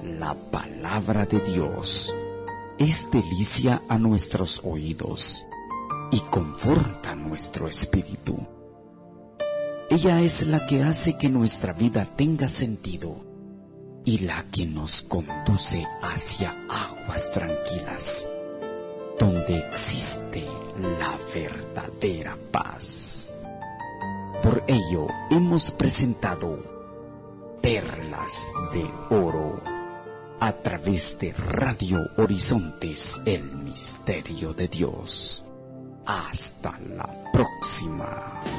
La palabra de Dios es delicia a nuestros oídos y conforta nuestro espíritu. Ella es la que hace que nuestra vida tenga sentido y la que nos conduce hacia aguas tranquilas, donde existe la verdadera paz. Por ello hemos presentado Perlas de Oro a través de Radio Horizontes, el misterio de Dios. Hasta la próxima.